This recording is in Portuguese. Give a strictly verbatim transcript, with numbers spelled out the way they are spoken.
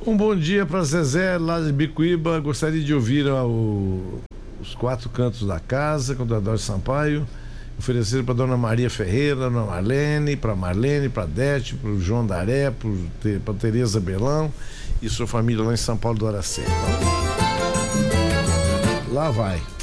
Um bom dia para Zezé, lá de Bicuíba. Gostaria de ouvir ó, o, os quatro cantos da casa, com o Adório Sampaio. Oferecido para Dona Maria Ferreira, Dona Marlene, para Marlene, para Dete, para o João Daré, para Tereza Belão e sua família lá em São Paulo do Aracê. Lá vai.